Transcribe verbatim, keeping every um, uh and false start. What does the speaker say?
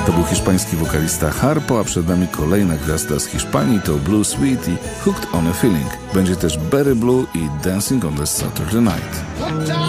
To był hiszpański wokalista Harpo, a przed nami kolejna gwiazda z Hiszpanii, to Blue Sweet i Hooked on a Feeling. Będzie też Berry Blue i Dancing on the Saturday Night.